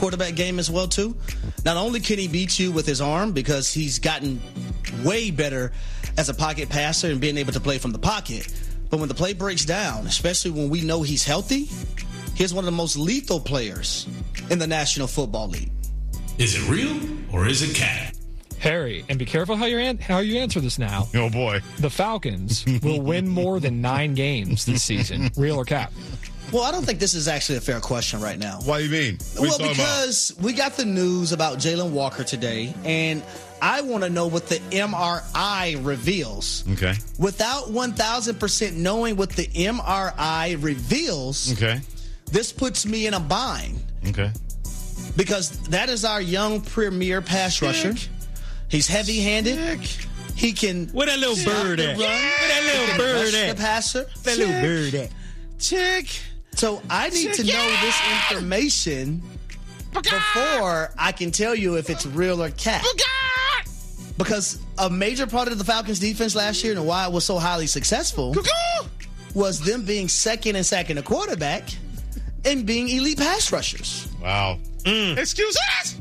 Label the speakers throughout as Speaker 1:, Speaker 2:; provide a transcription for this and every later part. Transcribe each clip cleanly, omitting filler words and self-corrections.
Speaker 1: quarterback game as well, too. Not only can he beat you with his arm because he's gotten way better as a pocket passer and being able to play from the pocket, but when the play breaks down, especially when we know he's healthy, he's one of the most lethal players in the National Football League.
Speaker 2: Is it real or is it cap?
Speaker 3: Harry, and be careful how you answer this now.
Speaker 4: Oh, boy.
Speaker 3: The Falcons will win more than 9 games this season. Real or cap?
Speaker 1: Well, I don't think this is actually a fair question right now.
Speaker 4: What do you mean?
Speaker 1: Well, because we got the news about Jalen Walker today, and I want to know what the MRI reveals.
Speaker 4: Okay.
Speaker 1: Without 1,000% knowing what the MRI reveals, this puts me in a bind.
Speaker 4: Okay.
Speaker 1: Because that is our young premier pass rusher. He's heavy-handed. He can...
Speaker 5: Where that little bird at? Where that little bird at?
Speaker 1: The passer.
Speaker 5: That little bird at?
Speaker 1: Check. So I need to know this information before I can tell you if it's real or cap. Because a major part of the Falcons' defense last year and why it was so highly successful was them being second and sacking a quarterback and being elite pass rushers.
Speaker 4: Wow. Excuse us!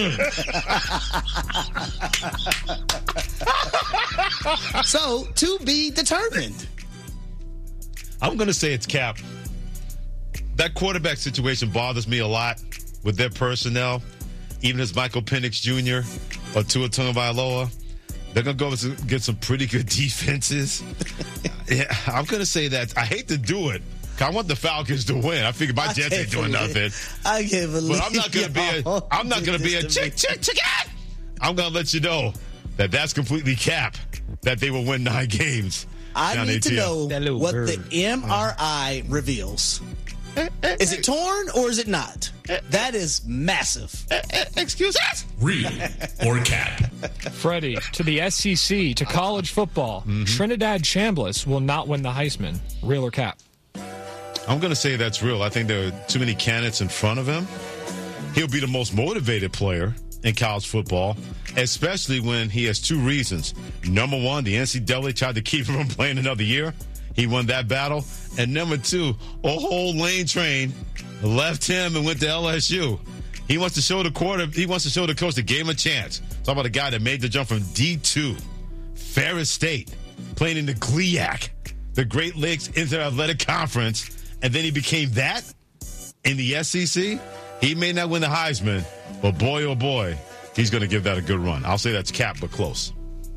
Speaker 1: So, to be determined.
Speaker 4: I'm going to say it's cap. That quarterback situation bothers me a lot with their personnel. Even as Michael Penix Jr. or Tua Tagovailoa, they're going to go get some pretty good defenses. Yeah, I'm going to say that. I hate to do it. I want the Falcons to win. I figure my Jets ain't doing nothing.
Speaker 1: I can't believe.
Speaker 4: But I'm not going to be a chicken. I'm going to let you know that that's completely cap. That they will win 9 games.
Speaker 1: I need to know what the MRI reveals. Is it torn or is it not? That is massive.
Speaker 4: Excuse us?
Speaker 2: Real or cap?
Speaker 3: Freddie, to the SEC, to college football, Trinidad Chambliss will not win the Heisman. Real or cap?
Speaker 4: I'm going to say that's real. I think there are too many candidates in front of him. He'll be the most motivated player in college football, especially when he has 2 reasons. Number 1, the NCAA tried to keep him from playing another year. He won that battle. And number 2, a whole Lane Train left him and went to LSU. He wants to show the coach that gave him a chance. Talk about a guy that made the jump from D2, Ferris State, playing in the GLIAC, the Great Lakes Inter-Athletic Conference, and then he became that in the SEC. He may not win the Heisman, but boy, oh boy, he's going to give that a good run. I'll say that's cap, but close.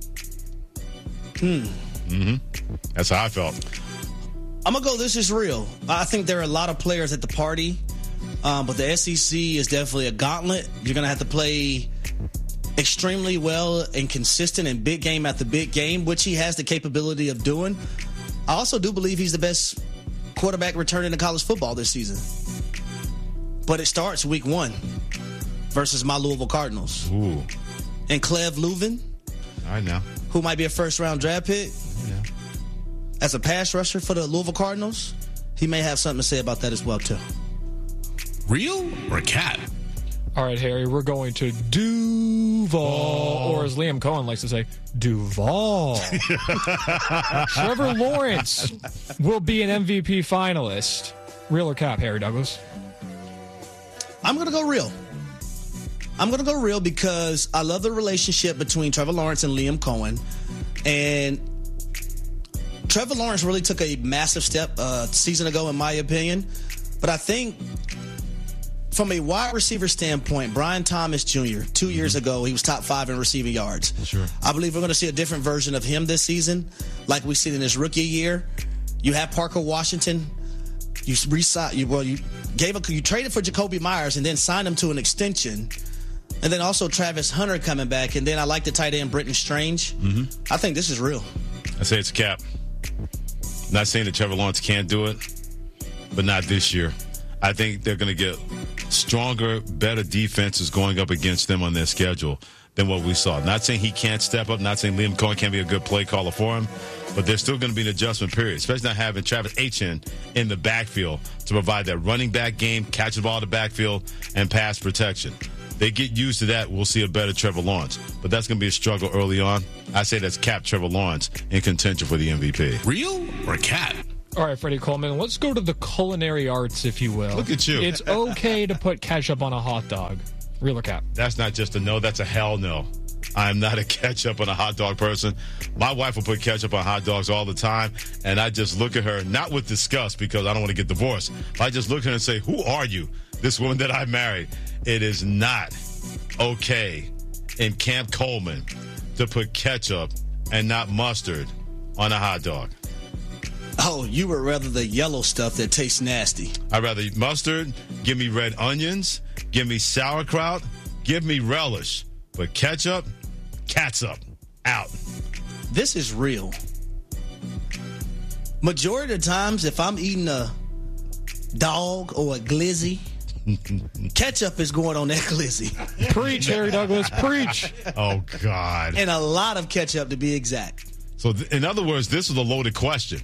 Speaker 4: That's how I felt.
Speaker 1: I'm going to go, this is real. I think there are a lot of players at the party, but the SEC is definitely a gauntlet. You're going to have to play extremely well and consistent in big game after big game, which he has the capability of doing. I also do believe he's the best quarterback returning to college football this season. But it starts week 1 versus my Louisville Cardinals.
Speaker 4: Ooh.
Speaker 1: And Cleve Leuven,
Speaker 4: All right, now.
Speaker 1: who might be a first-round draft pick, as a pass rusher for the Louisville Cardinals, he may have something to say about that as well, too.
Speaker 2: Real or cap?
Speaker 3: All right, Harry, we're going to Duval, or as Liam Cohen likes to say, Duval. Trevor Lawrence will be an MVP finalist. Real or cap, Harry Douglas?
Speaker 1: I'm going to go real. I'm going to go real because I love the relationship between Trevor Lawrence and Liam Cohen. And Trevor Lawrence really took a massive step a season ago, in my opinion. But I think from a wide receiver standpoint, Brian Thomas Jr., 2 years ago, he was top 5 in receiving yards.
Speaker 4: Sure.
Speaker 1: I believe we're going to see a different version of him this season, like we've seen in his rookie year. You have Parker Washington. You traded for Jacoby Myers and then signed him to an extension. And then also Travis Hunter coming back. And then I like the tight end Brenton Strange. I think this is real.
Speaker 4: I say it's a cap. Not saying that Trevor Lawrence can't do it, but not this year. I think they're going to get stronger, better defenses going up against them on their schedule than what we saw. Not saying he can't step up, not saying Liam Cohen can't be a good play caller for him, but there's still going to be an adjustment period, especially not having Travis Etienne in the backfield to provide that running back game, catch the ball in the backfield, and pass protection. They get used to that, we'll see a better Trevor Lawrence. But that's going to be a struggle early on. I say that's cap Trevor Lawrence in contention for the MVP.
Speaker 2: Real or cap?
Speaker 3: All right, Freddie Coleman, let's go to the culinary arts, if you will.
Speaker 4: Look at you.
Speaker 3: It's okay to put ketchup on a hot dog. Real or cap?
Speaker 4: That's not just a no, that's a hell no. I'm not a ketchup on a hot dog person. My wife will put ketchup on hot dogs all the time, and I just look at her, not with disgust because I don't want to get divorced. I just look at her and say, who are you? This woman that I married. It is not okay in Camp Coleman to put ketchup and not mustard on a hot dog.
Speaker 1: Oh, you would rather the yellow stuff that tastes nasty.
Speaker 4: I'd rather mustard, give me red onions, give me sauerkraut, give me relish. But ketchup, catsup, out.
Speaker 1: This is real. Majority of the times, if I'm eating a dog or a glizzy, ketchup is going on that glizzy.
Speaker 3: Preach, Harry Douglas, preach.
Speaker 4: Oh, God.
Speaker 1: And a lot of ketchup, to be exact.
Speaker 4: So, in other words, this was a loaded question.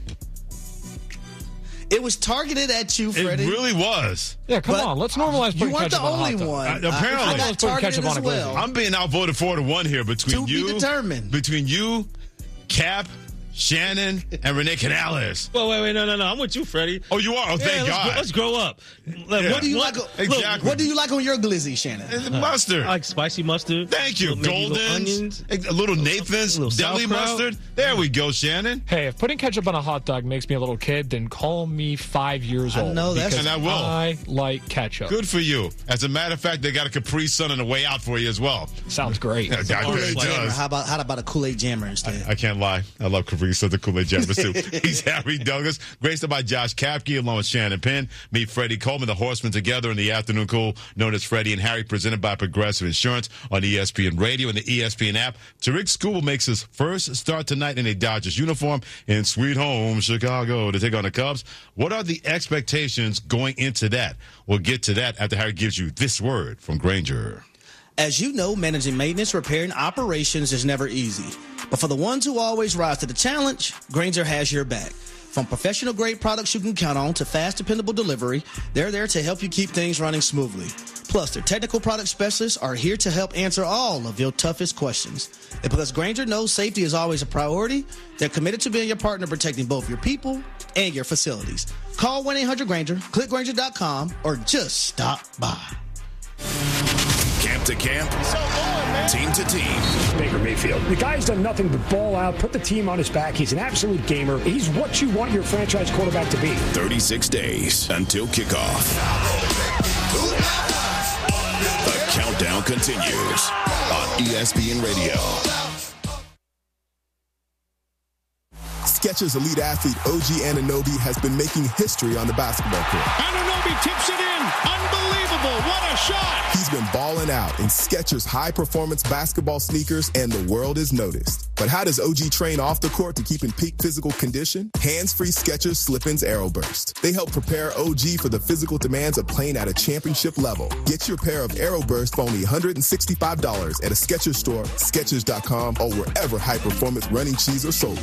Speaker 1: It was targeted at you, Freddie.
Speaker 4: It really was.
Speaker 3: Yeah, come on. Let's normalize putting
Speaker 1: You weren't
Speaker 3: ketchup
Speaker 1: the
Speaker 3: on a hot
Speaker 1: only
Speaker 3: dog.
Speaker 1: one.
Speaker 4: Apparently.
Speaker 1: I got
Speaker 3: Let's put
Speaker 1: targeted
Speaker 3: ketchup on
Speaker 1: as
Speaker 3: a glizzy.
Speaker 1: well.
Speaker 4: I'm being outvoted 4-1 here between
Speaker 1: To
Speaker 4: you.
Speaker 1: be determined.
Speaker 4: Between you, Cap, Shannon, and Renee Canales.
Speaker 5: Wait, no. I'm with you, Freddie.
Speaker 4: Oh, you are? Oh, thank God.
Speaker 5: Let's grow up. Like,
Speaker 4: Yeah.
Speaker 1: What do you like?
Speaker 4: Exactly.
Speaker 1: What do you like on your glizzy, Shannon?
Speaker 4: It's mustard.
Speaker 5: I like spicy mustard.
Speaker 4: Thank you.
Speaker 5: Maybe little
Speaker 4: Goldens.
Speaker 5: onions.
Speaker 4: A little Nathan's.
Speaker 5: A little
Speaker 4: Deli
Speaker 5: sauerkraut.
Speaker 4: mustard. There we go, Shannon.
Speaker 3: Hey, if putting ketchup on a hot dog makes me a little kid, then call me 5 years
Speaker 1: I
Speaker 3: old.
Speaker 1: know that's-
Speaker 3: because
Speaker 4: And I will.
Speaker 3: I like ketchup.
Speaker 4: Good for you. As a matter of fact, they got a Capri Sun on the way out for you as well.
Speaker 3: Sounds great.
Speaker 4: Yeah, it
Speaker 1: Kool-Aid Jammer.
Speaker 4: does.
Speaker 1: How about a Kool-Aid Jammer instead?
Speaker 4: I can't lie. I love Capri Sun, the Kool-Aid Jammers too. He's Harry Douglas, graced by Josh Kapke, along with Shannon Penn. Meet Freddie Coleman, the Horsemen, together in the afternoon cool, known as Freddie and Harry, presented by Progressive Insurance on ESPN Radio and the ESPN app. Tariq Skubal makes his first start tonight in a Dodgers uniform in Sweet Home, Chicago, to take on the Cubs. What are the expectations going into that? We'll get to that after Harry gives you this word from Granger.
Speaker 1: As you know, managing maintenance, repair, and operations is never easy. But for the ones who always rise to the challenge, Grainger has your back. From professional-grade products you can count on to fast, dependable delivery, they're there to help you keep things running smoothly. Plus, their technical product specialists are here to help answer all of your toughest questions. And because Grainger knows safety is always a priority, they're committed to being your partner, protecting both your people and your facilities. Call 1-800-GRAINGER, click Grainger.com, or just stop by.
Speaker 6: Camp to camp, team to team.
Speaker 7: Baker Mayfield. The guy's done nothing but ball out, put the team on his back. He's an absolute gamer. He's what you want your franchise quarterback to be.
Speaker 6: 36 days until kickoff. The countdown continues on ESPN Radio.
Speaker 8: Skechers elite athlete OG Anunoby has been making history on the basketball court.
Speaker 2: Anunoby tips it in. Unbelievable. What a shot.
Speaker 8: He's been balling out in Skechers high-performance basketball sneakers, and the world is noticed. But how does OG train off the court to keep in peak physical condition? Hands-free Skechers Slip-ins Aeroburst. They help prepare OG for the physical demands of playing at a championship level. Get your pair of Aeroburst for only $165 at a Skechers store, Skechers.com, or wherever high-performance running shoes are sold.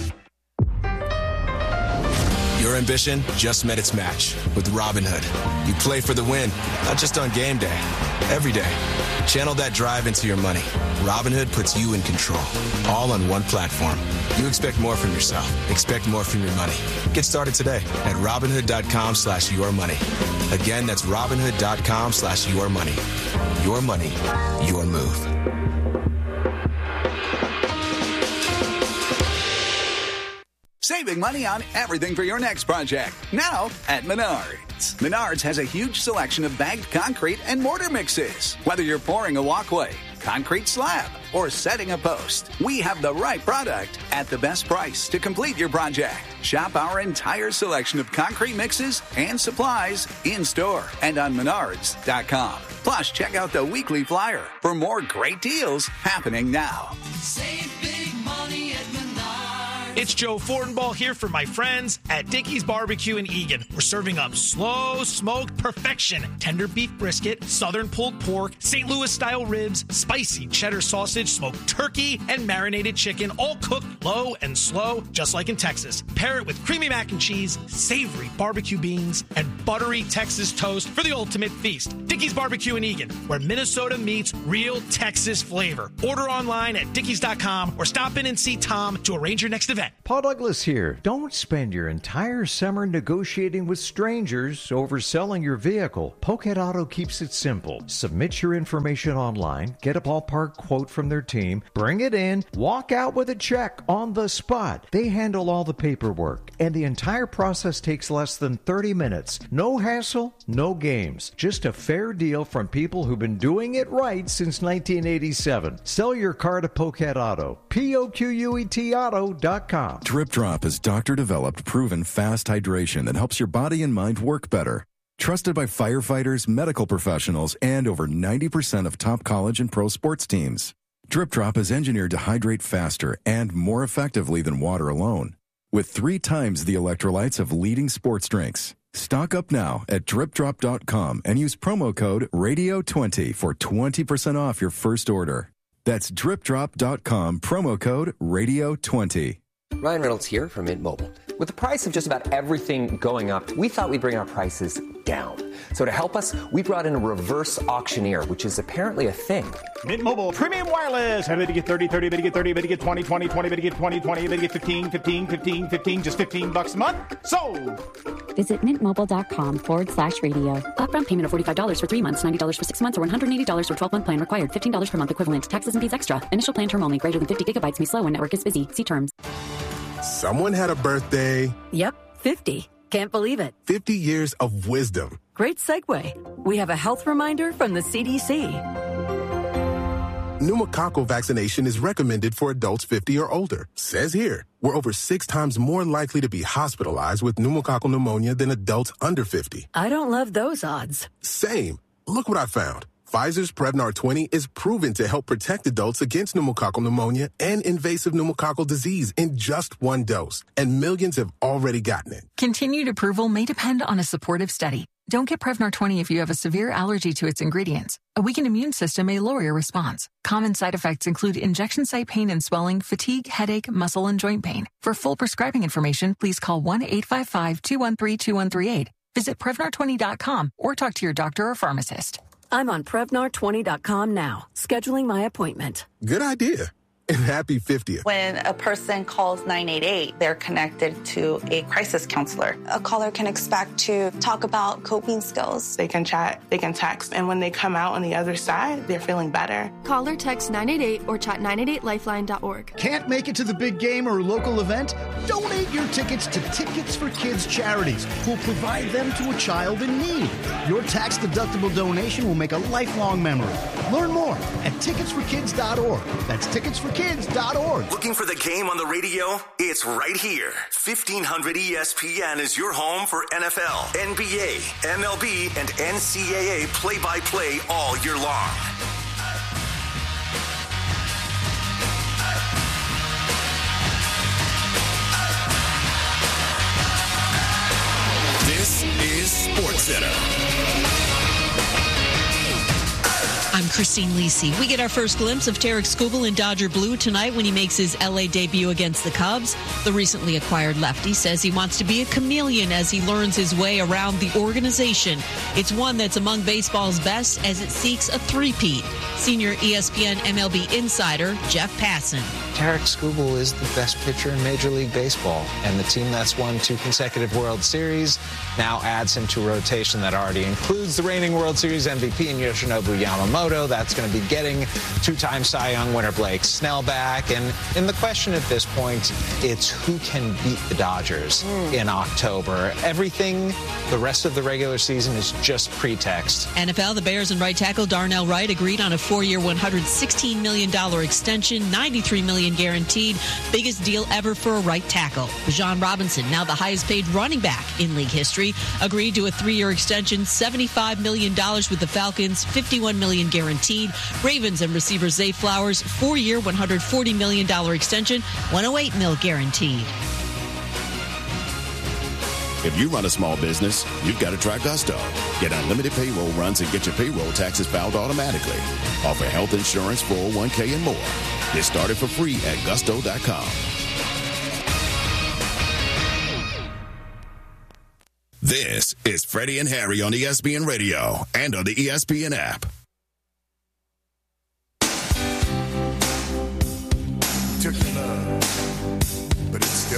Speaker 9: Your ambition just met its match with Robinhood. You play for the win, not just on game day, every day. Channel that drive into your money. Robinhood puts you in control, all on one platform. You expect more from yourself. Expect more from your money. Get started today at Robinhood.com/yourmoney. Again, that's Robinhood.com/yourmoney. Your money, your move.
Speaker 10: Saving money on everything for your next project. Now at Menards. Menards has a huge selection of bagged concrete and mortar mixes. Whether you're pouring a walkway, concrete slab, or setting a post, we have the right product at the best price to complete your project. Shop our entire selection of concrete mixes and supplies in-store and on Menards.com. Plus, check out the weekly flyer for more great deals happening now.
Speaker 11: Save big money at Menards.
Speaker 12: It's Joe Fortenbaugh here for my friends at Dickey's Barbecue in Eagan. We're serving up slow smoked perfection, tender beef brisket, southern pulled pork, St. Louis style ribs, spicy cheddar sausage, smoked turkey, and marinated chicken, all cooked low and slow, just like in Texas. Pair it with creamy mac and cheese, savory barbecue beans, and buttery Texas toast for the ultimate feast. Dickey's Barbecue in Eagan, where Minnesota meets real Texas flavor. Order online at dickeys.com or stop in and see Tom to arrange your next event.
Speaker 13: Paul Douglas here. Don't spend your entire summer negotiating with strangers over selling your vehicle. Pocket Auto keeps it simple. Submit your information online, get a ballpark quote from their team, bring it in, walk out with a check on the spot. They handle all the paperwork, and the entire process takes less than 30 minutes. No hassle, no games. Just a fair deal from people who've been doing it right since 1987. Sell your car to Pocket Auto. POQUET Auto.com.
Speaker 14: Drip Drop is doctor-developed, proven fast hydration that helps your body and mind work better. Trusted by firefighters, medical professionals, and over 90% of top college and pro sports teams. Drip Drop is engineered to hydrate faster and more effectively than water alone, with 3 times the electrolytes of leading sports drinks. Stock up now at dripdrop.com and use promo code RADIO20 for 20% off your first order. That's dripdrop.com, promo code RADIO20.
Speaker 15: Ryan Reynolds here from Mint Mobile. With the price of just about everything going up, we thought we'd bring our prices down. So to help us, we brought in a reverse auctioneer, which is apparently a thing.
Speaker 16: Mint Mobile Premium Wireless. How to get 30, 30, to get 30, to get 20, 20, 20, to get 20, 20, to get 15, 15, 15, 15, just $15 a month? Sold!
Speaker 17: Visit mintmobile.com/radio. Upfront payment of $45 for 3 months, $90 for 6 months, or $180 for 12-month plan required. $15 per month equivalent. Taxes and fees extra. Initial plan term only. Greater than 50 gigabytes may slow when network is busy. See terms.
Speaker 18: Someone had a birthday.
Speaker 19: Yep, 50. Can't believe it.
Speaker 18: 50 years of wisdom.
Speaker 19: Great segue. We have a health reminder from the CDC.
Speaker 18: Pneumococcal vaccination is recommended for adults 50 or older. Says here, we're over 6 times more likely to be hospitalized with pneumococcal pneumonia than adults under 50.
Speaker 19: I don't love those odds.
Speaker 18: Same. Look what I found. Pfizer's Prevnar 20 is proven to help protect adults against pneumococcal pneumonia and invasive pneumococcal disease in just 1 dose. And millions have already gotten it.
Speaker 20: Continued approval may depend on a supportive study. Don't get Prevnar 20 if you have a severe allergy to its ingredients. A weakened immune system may lower your response. Common side effects include injection site pain and swelling, fatigue, headache, muscle, and joint pain. For full prescribing information, please call 1-855-213-2138. Visit Prevnar20.com or talk to your doctor or pharmacist.
Speaker 19: I'm on Prevnar20.com now, scheduling my appointment.
Speaker 18: Good idea. And happy 50th.
Speaker 21: When a person calls 988, they're connected to a crisis counselor.
Speaker 22: A caller can expect to talk about coping skills.
Speaker 23: They can chat, they can text, and when they come out on the other side, they're feeling better.
Speaker 24: Call or text 988 or chat 988lifeline.org.
Speaker 25: Can't make it to the big game or local event? Donate your tickets to Tickets for Kids charities, who'll provide them to a child in need. Your tax-deductible donation will make a lifelong memory. Learn more at ticketsforkids.org. That's ticketsforkids.org.
Speaker 26: Looking for the game on the radio? It's right here. 1500 ESPN is your home for NFL, NBA, MLB, and NCAA play-by-play all year long.
Speaker 6: This is SportsCenter.
Speaker 27: I'm Christine Lisi. We get our first glimpse of Tarek Skubal in Dodger blue tonight when he makes his LA debut against the Cubs. The recently acquired lefty says he wants to be a chameleon as he learns his way around the organization. It's one that's among baseball's best as it seeks a three-peat. Senior ESPN MLB insider Jeff Passan.
Speaker 28: Tarek Skubal is the best pitcher in Major League Baseball, and the team that's won 2 consecutive World Series now adds him to a rotation that already includes the reigning World Series MVP in Yoshinobu Yamamoto. That's going to be getting 2-time Cy Young winner Blake Snell back. And in the question at this point, it's who can beat the Dodgers in October. Everything, the rest of the regular season is just pretext.
Speaker 27: NFL, the Bears and right tackle Darnell Wright agreed on a 4-year, $116 million extension, $93 million guaranteed. Biggest deal ever for a right tackle. Bijan Robinson, now the highest paid running back in league history, agreed to a 3-year extension, $75 million with the Falcons, $51 million guaranteed. Ravens and receiver Zay Flowers, 4-year, $140 million extension, $108 million guaranteed.
Speaker 6: If you run a small business, you've got to try Gusto. Get unlimited payroll runs and get your payroll taxes filed automatically. Offer health insurance, 401k, and more. Get started for free at gusto.com. This is Freddie and Harry on ESPN Radio and on the ESPN app.
Speaker 29: Took your love, but it still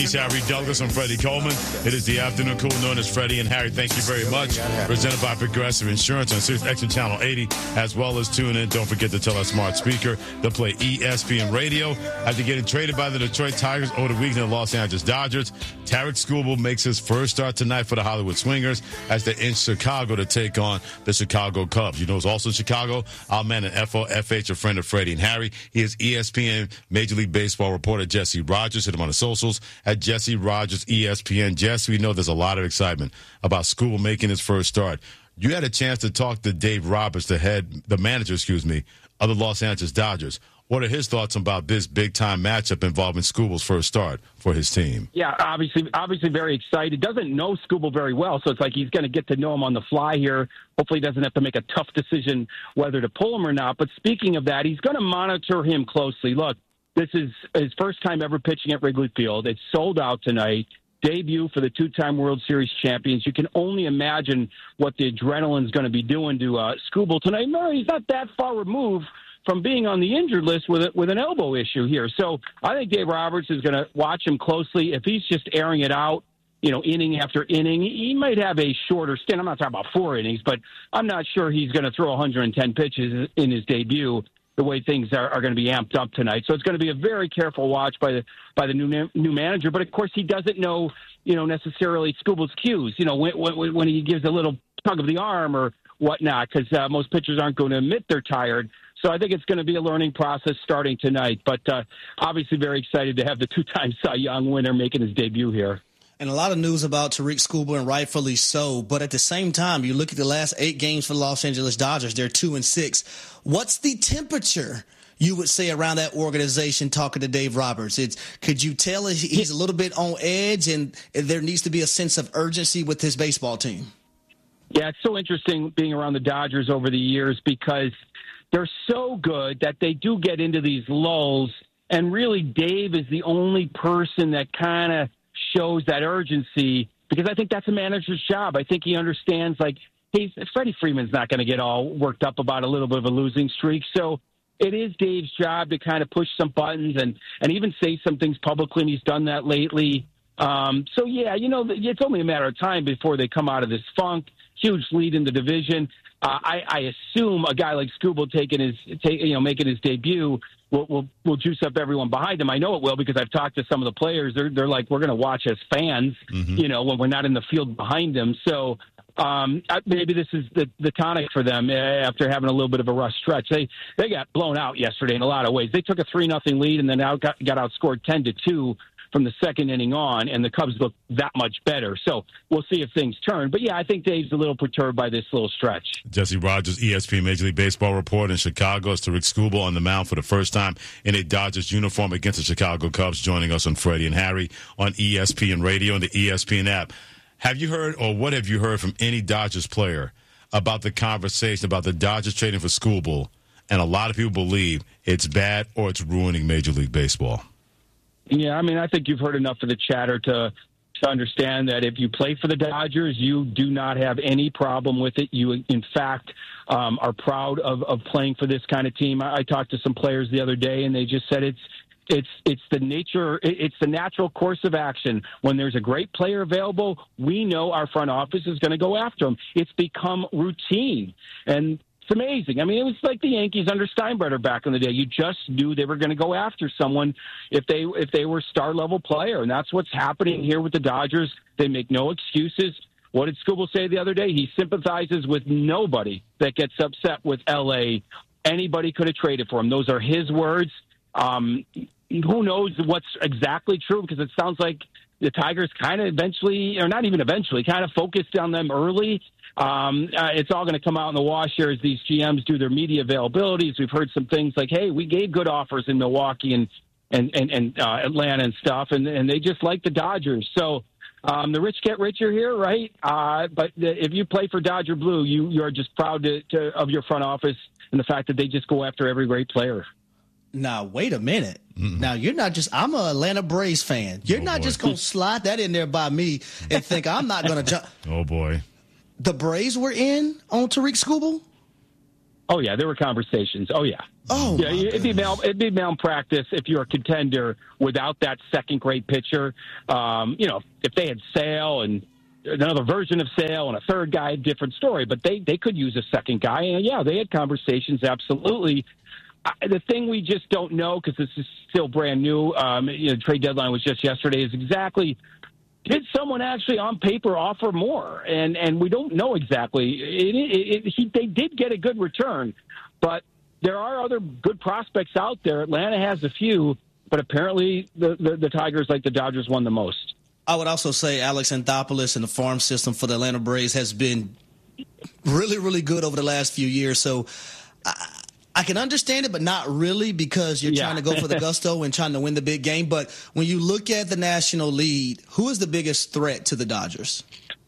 Speaker 1: He's Harry Douglas. I'm Freddie Coleman. It is the afternoon cool known as Freddie and Harry. Thank you very much. Presented by Progressive Insurance on Sirius XM Channel 80, as well as tune in. Don't forget to tell our smart speaker to play ESPN Radio. After getting traded by the Detroit Tigers over the weekend, the Los Angeles Dodgers, Tarik Skubal makes his first start tonight for the Hollywood Swingers as they're in Chicago to take on the Chicago Cubs. You know who's also in Chicago? Our man at FOFH, a friend of Freddie and Harry. He is ESPN Major League Baseball reporter Jesse Rogers. Hit him on the socials at Jesse Rogers ESPN. Jess, we know there's a lot of excitement about Skubal making his first start. You had a chance to talk to Dave Roberts, the manager, of the Los Angeles Dodgers. What are his thoughts about this big-time matchup involving Skubal's first start for his team?
Speaker 2: Yeah, obviously very excited. Doesn't know Skubal very well, so it's like he's going to get to know him on the fly here. Hopefully he doesn't have to make a tough decision whether to pull him or not. But speaking of that, he's going to monitor him closely. Look, this is his first time ever pitching at Wrigley Field. It's sold out tonight. Debut for the two-time World Series champions. You can only imagine what the adrenaline's going to be doing to Skubal tonight. No, he's not that far removed from being on the injured list with an elbow issue here. So I think Dave Roberts is going to watch him closely. If he's just airing it out, inning after inning, he might have a shorter stint. I'm not talking about 4 innings, but I'm not sure he's going to throw 110 pitches in his debut the way things are going to be amped up tonight. So it's going to be a very careful watch by the new manager. But, of course, he doesn't know, necessarily Skubal's cues, when he gives a little tug of the arm or whatnot, because most pitchers aren't going to admit they're tired. So I think it's going to be a learning process starting tonight. But obviously very excited to have the two-time Cy Young winner making his debut here.
Speaker 3: And a lot of news about Tarik Skubal, and rightfully so. But at the same time, you look at the last 8 games for the Los Angeles Dodgers, they're 2-6. What's the temperature, you would say, around that organization talking to Dave Roberts? Could you tell he's a little bit on edge and there needs to be a sense of urgency with his baseball team?
Speaker 2: Yeah, it's so interesting being around the Dodgers over the years because they're so good that they do get into these lulls. And really, Dave is the only person that kind of shows that urgency because I think that's a manager's job. I think he understands, Freddie Freeman's not going to get all worked up about a little bit of a losing streak. So it is Dave's job to kind of push some buttons and even say some things publicly, and he's done that lately. It's only a matter of time before they come out of this funk. Huge lead in the division. I assume a guy like Skubal making his debut will juice up everyone behind him. I know it will because I've talked to some of the players. They're like, we're going to watch as fans, when we're not in the field behind them. So maybe this is the tonic for them after having a little bit of a rough stretch. They got blown out yesterday in a lot of ways. They took a 3-0 lead and then got outscored 10-2 from the second inning on, and the Cubs look that much better. So we'll see if things turn. But, yeah, I think Dave's a little perturbed by this little stretch.
Speaker 1: Jesse Rogers, ESPN Major League Baseball reporter in Chicago. It's Tarik Skubal on the mound for the first time in a Dodgers uniform against the Chicago Cubs, joining us on Freddie and Harry on ESPN Radio and the ESPN app. Have you heard, or what have you heard from any Dodgers player about the conversation about the Dodgers trading for Skubal? And a lot of people believe it's bad or it's ruining Major League Baseball.
Speaker 2: Yeah, I think you've heard enough of the chatter to understand that if you play for the Dodgers, you do not have any problem with it. You, in fact, are proud of playing for this kind of team. I talked to some players the other day, and they just said it's the natural course of action. When there's a great player available, we know our front office is going to go after him. It's become routine, and it's amazing. It was like the Yankees under Steinbrenner back in the day. You just knew they were going to go after someone if they were star-level player, and that's what's happening here with the Dodgers. They make no excuses. What did Skubal say the other day? He sympathizes with nobody that gets upset with L.A. Anybody could have traded for him. Those are his words. Who knows what's exactly true, because it sounds like the Tigers kind of eventually, or not even eventually, kind of focused on them early. It's all going to come out in the wash here as these GMs do their media availabilities. We've heard some things like, hey, we gave good offers in Milwaukee and Atlanta and stuff, and they just like the Dodgers. So the rich get richer here, right? But if you play for Dodger Blue, you're just proud of your front office and the fact that they just go after every great player.
Speaker 3: Now, wait a minute. Mm-hmm. Now, you're not just – I'm an Atlanta Braves fan. You're not just going to slide that in there by me and think I'm not going to jump.
Speaker 1: Oh, boy.
Speaker 3: The Braves were in on Tarik Skubal?
Speaker 2: Oh, yeah, there were conversations. Oh, yeah.
Speaker 3: Oh,
Speaker 2: yeah, it'd be malpractice if you're a contender without that second-grade pitcher. If they had Sale and another version of Sale and a third guy, a different story. But they could use a second guy. And, yeah, they had conversations, absolutely. The thing we just don't know, because this is still brand new, trade deadline was just yesterday, is exactly – did someone actually on paper offer more? And we don't know exactly. They did get a good return, but there are other good prospects out there. Atlanta has a few, but apparently the Tigers, like the Dodgers, won the most.
Speaker 3: I would also say Alex Anthopoulos and the farm system for the Atlanta Braves has been really, really good over the last few years. So I can understand it, but not really, because you're trying to go for the gusto and trying to win the big game. But when you look at the national lead, who is the biggest threat to the Dodgers?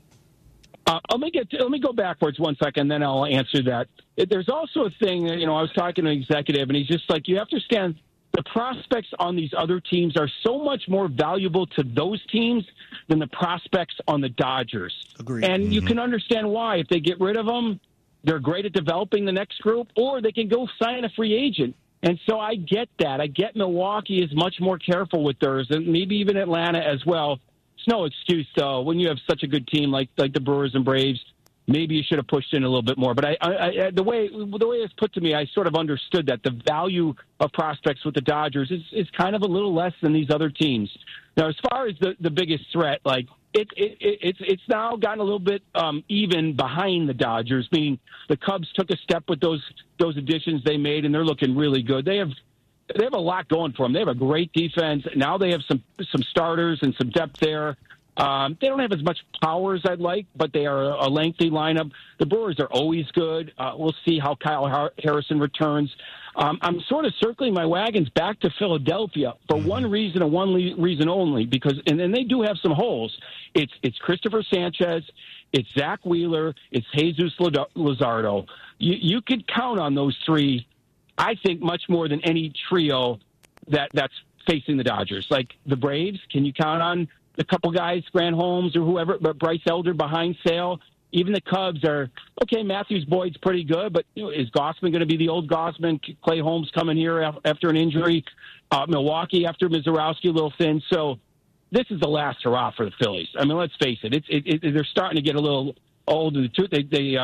Speaker 2: Let me go backwards 1 second, then I'll answer that. There's also a thing, I was talking to an executive, and he's just like, you have to understand the prospects on these other teams are so much more valuable to those teams than the prospects on the Dodgers.
Speaker 3: Agreed.
Speaker 2: And you can understand why. If they get rid of them, they're great at developing the next group, or they can go sign a free agent. And so I get that. I get Milwaukee is much more careful with theirs, and maybe even Atlanta as well. It's no excuse, though. When you have such a good team like the Brewers and Braves, maybe you should have pushed in a little bit more. But the way it's put to me, I sort of understood that the value of prospects with the Dodgers is kind of a little less than these other teams. Now, as far as the biggest threat, it's now gotten a little bit even behind the Dodgers, meaning the Cubs took a step with those additions they made, and they're looking really good. They have a lot going for them. They have a great defense. Now they have some starters and some depth there. They don't have as much power as I'd like, but they are a lengthy lineup. The Brewers are always good. We'll see how Kyle Harrison returns. I'm sort of circling my wagons back to Philadelphia for one reason and one reason only, because and they do have some holes. It's Christopher Sanchez, it's Zach Wheeler, it's Jesus Luzardo. You could count on those three, I think, much more than any trio that's facing the Dodgers. Like the Braves, can you count on a couple guys, Grant Holmes or whoever, but Bryce Elder behind Sale? Even the Cubs are, okay, Matthews Boyd's pretty good, but is Gossman going to be the old Gossman? Clay Holmes coming here after an injury. Milwaukee after Mizorowski, a little thin. So this is the last hurrah for the Phillies. I mean, let's face it. They're starting to get a little old in the tooth.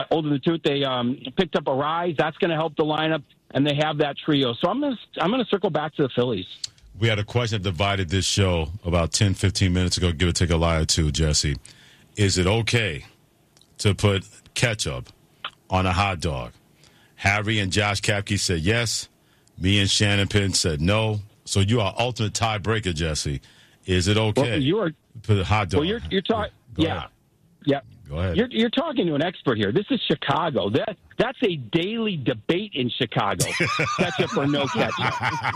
Speaker 2: They picked up a rise. That's going to help the lineup, and they have that trio. So I'm going to circle back to the Phillies.
Speaker 1: We had a question that divided this show about 10, 15 minutes ago. Give or take a lie or two, Jesse. Is it okay to put ketchup on a hot dog? Harry and Josh Kapke said yes. Me and Shannon Penn said no. So you are ultimate tiebreaker, Jesse. Is it okay?
Speaker 2: Well,
Speaker 1: put a hot dog.
Speaker 2: Well, you're talking. Yeah.
Speaker 1: Go ahead.
Speaker 2: You're talking to an expert here. This is Chicago. That's a daily debate in Chicago. Ketchup or no ketchup.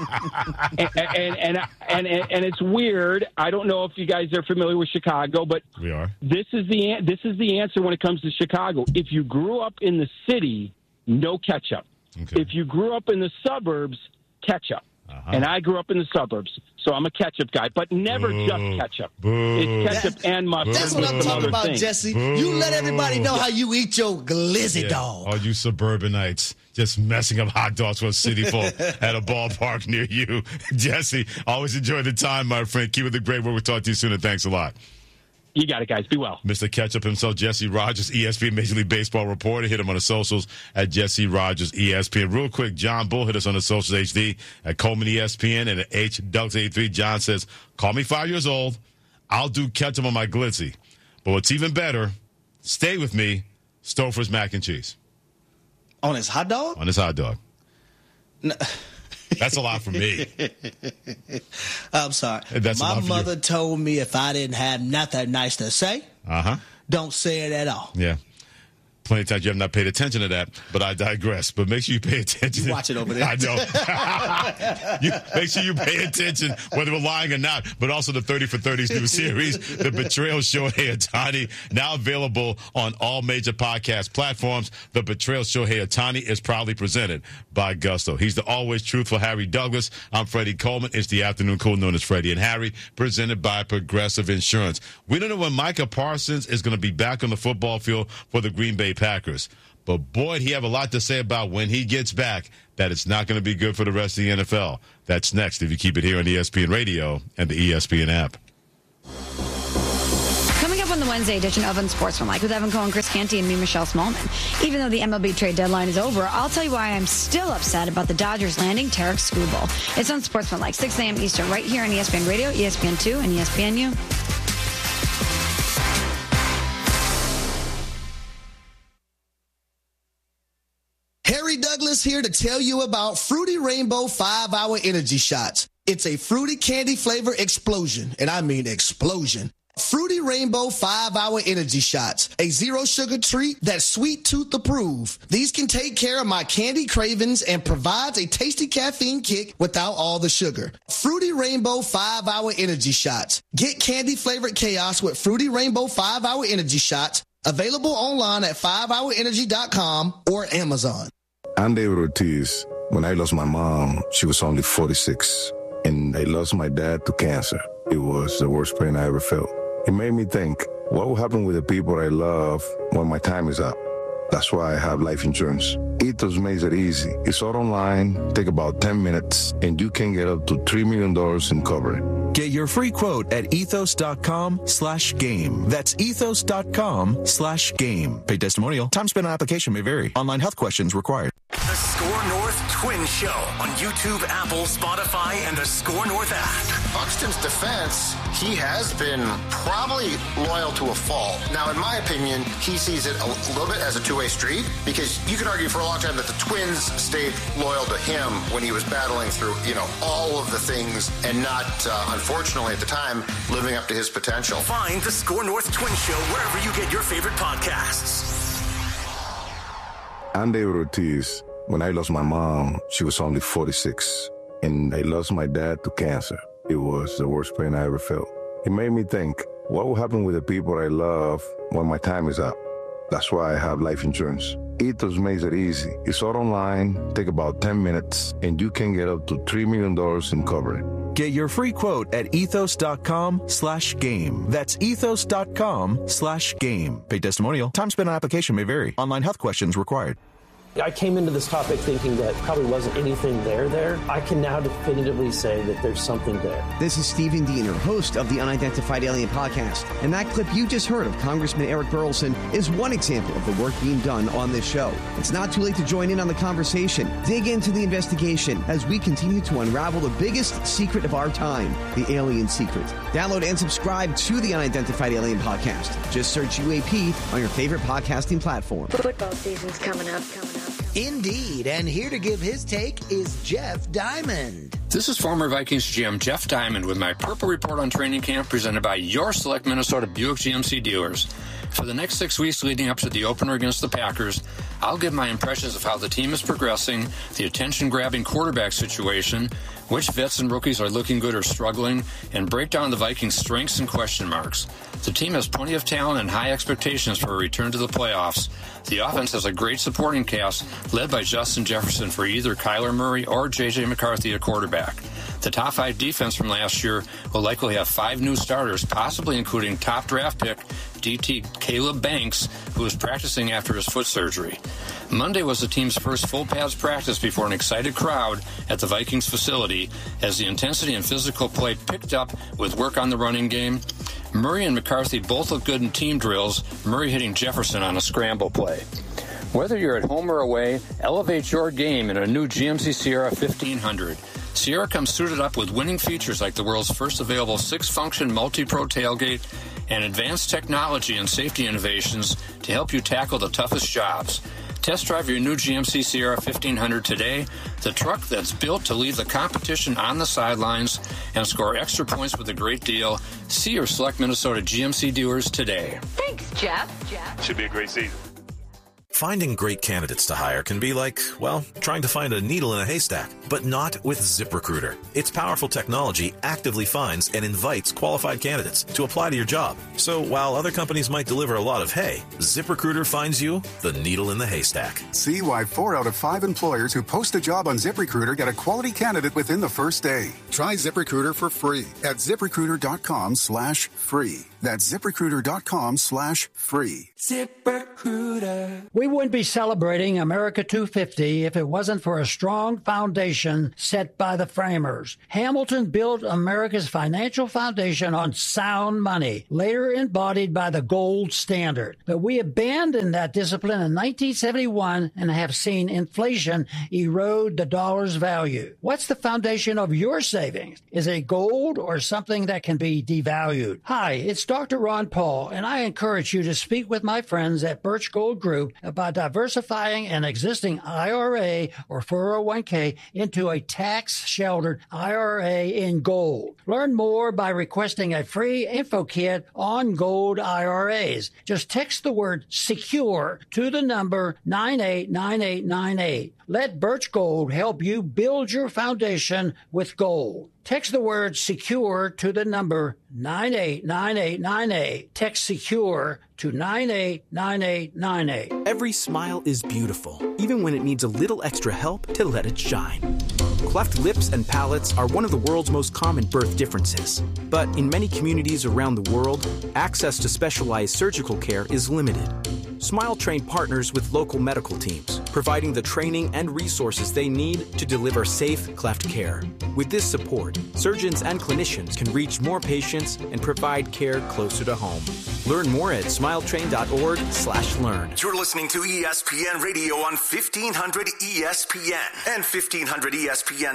Speaker 2: and it's weird. I don't know if you guys are familiar with Chicago, but
Speaker 1: we are.
Speaker 2: This is the answer when it comes to Chicago. If you grew up in the city, no ketchup.
Speaker 1: Okay.
Speaker 2: If you grew up in the suburbs, ketchup. And I grew up in the suburbs, so I'm a ketchup guy, but never just ketchup. It's ketchup and mustard.
Speaker 3: That's what I'm talking about, Jesse. You let everybody know how you eat your glizzy dog.
Speaker 1: All you suburbanites just messing up hot dogs for a city full at a ballpark near you. Jesse, always enjoy the time, my friend. Keep it the great work. We'll talk to you soon, and thanks a lot.
Speaker 2: You got it, guys. Be well.
Speaker 1: Mr. Ketchup himself, Jesse Rogers, ESPN Major League Baseball reporter. Hit him on the socials at Jesse Rogers, ESPN. Real quick, John Bull hit us on the socials, HD, at Coleman ESPN and at HDucks83. John says, call me 5 years old. I'll do ketchup on my glitzy. But what's even better, stay with me, Stouffer's mac and cheese.
Speaker 3: On his hot dog?
Speaker 1: On his hot dog.
Speaker 3: No.
Speaker 1: That's a lot for me.
Speaker 3: I'm sorry. My mother told me if I didn't have nothing nice to say, don't say it at all.
Speaker 1: Yeah. Plenty of times you have not paid attention to that, but I digress. But make sure you pay attention.
Speaker 3: You watch it over there.
Speaker 1: I know. Make sure you pay attention, whether we're lying or not, but also the 30 for 30s new series, The Betrayal Shohei Ohtani, now available on all major podcast platforms. The Betrayal Shohei Ohtani is proudly presented by Gusto. He's the always truthful Harry Douglas. I'm Freddie Coleman. It's the afternoon cool known as Freddie and Harry, presented by Progressive Insurance. We don't know when Micah Parsons is going to be back on the football field for the Green Bay Bay Packers. But, boy, he have a lot to say about when he gets back that it's not going to be good for the rest of the NFL. That's next if you keep it here on ESPN Radio and the ESPN app.
Speaker 4: Coming up on the Wednesday edition of Unsportsmanlike with Evan Cohen, Chris Canty, and me, Michelle Smallman. Even though the MLB trade deadline is over, I'll tell you why I'm still upset about the Dodgers landing Tarek Skubal. It's Unsportsmanlike, 6 a.m. Eastern, right here on ESPN Radio, ESPN2, and ESPNU.
Speaker 3: Harry Douglas here to tell you about Fruity Rainbow 5-Hour Energy Shots. It's a fruity candy flavor explosion, and I mean explosion. Fruity Rainbow 5-Hour Energy Shots, a zero-sugar treat that's sweet tooth approved. These can take care of my candy cravings and provides a tasty caffeine kick without all the sugar. Fruity Rainbow 5-Hour Energy Shots. Get candy-flavored chaos with Fruity Rainbow 5-Hour Energy Shots. Available online at 5hourenergy.com or Amazon.
Speaker 5: I'm David Ortiz. When I lost my mom, she was only 46, and I lost my dad to cancer. It was the worst pain I ever felt. It made me think, what will happen with the people I love when my time is up? That's why I have life insurance. Ethos makes it easy. It's all online, take about 10 minutes, and you can get up to $3 million in coverage.
Speaker 7: Get your free quote at ethos.com/game. That's ethos.com/game. Paid testimonial. Time spent on application may vary. Online health questions required.
Speaker 26: The Score North Twin Show on YouTube, Apple, Spotify, and the Score North app.
Speaker 8: Buxton's defense, he has been probably loyal to a fault. Now, in my opinion, he sees it a little bit as a two-way street, because you could argue for a long time that the Twins stayed loyal to him when he was battling through, all of the things and not, unfortunately at the time, living up to his potential.
Speaker 26: Find the Score North Twin Show wherever you get your favorite podcasts.
Speaker 5: I'm David Ortiz. When I lost my mom, she was only 46, and I lost my dad to cancer. It was the worst pain I ever felt. It made me think, what will happen with the people I love when my time is up? That's why I have life insurance. Ethos makes it easy. It's all online, take about 10 minutes, and you can get up to $3 million in coverage.
Speaker 7: Get your free quote at ethos.com/game. That's ethos.com/game. Paid testimonial. Time spent on application may vary. Online health questions required.
Speaker 9: I came into this topic thinking that probably wasn't anything there. I can now definitively say that there's something there.
Speaker 10: This is Stephen Diener, host of the Unidentified Alien Podcast. And that clip you just heard of Congressman Eric Burleson is one example of the work being done on this show. It's not too late to join in on the conversation. Dig into the investigation as we continue to unravel the biggest secret of our time, the alien secret. Download and subscribe to the Unidentified Alien Podcast. Just search UAP on your favorite podcasting platform.
Speaker 11: Football season's coming up.
Speaker 12: Indeed, and here to give his take is Jeff Diamond.
Speaker 29: This is former Vikings GM Jeff Diamond with my Purple Report on Training Camp presented by your select Minnesota Buick GMC dealers. For the next 6 weeks leading up to the opener against the Packers, I'll give my impressions of how the team is progressing, the attention-grabbing quarterback situation, which vets and rookies are looking good or struggling, and break down the Vikings' strengths and question marks. The team has plenty of talent and high expectations for a return to the playoffs. The offense has a great supporting cast led by Justin Jefferson for either Kyler Murray or J.J. McCarthy at quarterback. The top 5 defense from last year will likely have 5 new starters, possibly including top draft pick DT Caleb Banks, who is practicing after his foot surgery. Monday was the team's first full pads practice before an excited crowd at the Vikings facility as the intensity and physical play picked up with work on the running game. Murray and McCarthy both look good in team drills, Murray hitting Jefferson on a scramble play. Whether you're at home or away, elevate your game in a new GMC Sierra 1500. Sierra comes suited up with winning features like the world's first available 6-function multi-pro tailgate and advanced technology and safety innovations to help you tackle the toughest jobs. Test drive your new GMC Sierra 1500 today, the truck that's built to leave the competition on the sidelines and score extra points with a great deal. See your select Minnesota GMC dealers today.
Speaker 11: Thanks, Jeff.
Speaker 30: Should be a great season.
Speaker 31: Finding great candidates to hire can be like, well, trying to find a needle in a haystack, but not with ZipRecruiter. Its powerful technology actively finds and invites qualified candidates to apply to your job. So while other companies might deliver a lot of hay, ZipRecruiter finds you the needle in the haystack.
Speaker 32: See why 4 out of 5 employers who post a job on ZipRecruiter get a quality candidate within the first day. Try ZipRecruiter for free at ZipRecruiter.com/free. That's ZipRecruiter.com/free.
Speaker 11: ZipRecruiter.
Speaker 13: We wouldn't be celebrating America 250 if it wasn't for a strong foundation set by the framers. Hamilton built America's financial foundation on sound money, later embodied by the gold standard. But we abandoned that discipline in 1971 and have seen inflation erode the dollar's value. What's the foundation of your savings? Is it gold or something that can be devalued? Hi, it's Dr. Ron Paul, and I encourage you to speak with my friends at Birch Gold Group about diversifying an existing IRA or 401k into a tax-sheltered IRA in gold. Learn more by requesting a free info kit on gold IRAs. Just text the word SECURE to the number 989898. Let Birch Gold help you build your foundation with gold. Text the word SECURE to the number 989898. Text SECURE to 989898.
Speaker 14: Every smile is beautiful, even when it needs a little extra help to let it shine. Cleft lips and palates are one of the world's most common birth differences. But in many communities around the world, access to specialized surgical care is limited. Smile Train partners with local medical teams, providing the training and resources they need to deliver safe cleft care. With this support, surgeons and clinicians can reach more patients and provide care closer to home. Learn more at smiletrain.org/learn.
Speaker 26: You're listening to ESPN Radio on 1500 ESPN and 1500ESPN.